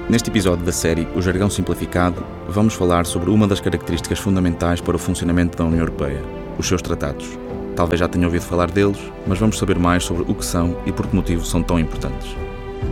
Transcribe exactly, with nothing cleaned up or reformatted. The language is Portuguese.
Neste episódio da série O Jargão Simplificado, vamos falar sobre uma das características fundamentais para o funcionamento da União Europeia, os seus tratados. Talvez já tenham ouvido falar deles, mas vamos saber mais sobre o que são e por que motivo são tão importantes.